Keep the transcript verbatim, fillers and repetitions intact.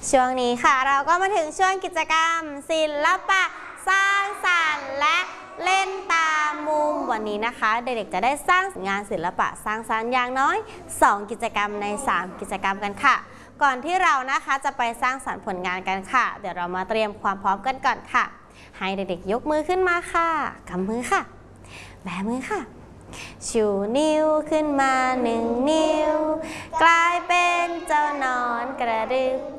ช่วงนี้ค่ะเราก็มาถึงช่วงกิจกรรมศิลปะสร้างสรรค์และเล่นตามมุมวันนี้นะคะเด็กๆจะได้สร้างงานศิลปะสร้างสรรค์อย่างน้อยสองกิจกรรมในสามกิจกรรมกันค่ะก่อนที่เรานะคะจะไปสร้างสรรค์ผลงานกันค่ะเดี๋ยวเรามาเตรียมความพร้อมกันก่อนค่ะให้เด็กๆยกมือขึ้นมาค่ะกำมือค่ะแบมือค่ะชูนิ้วขึ้นมาหนึ่งนิ้วกลายเป็นเจ้านอนกระดึบ